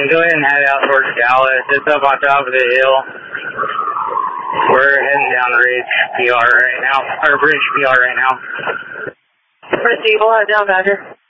go ahead and head out towards Dallas. It's up on top of the hill. We're heading down Ridge PR right now, or Bridge PR right now. Bridge Eagle, head down, Badger.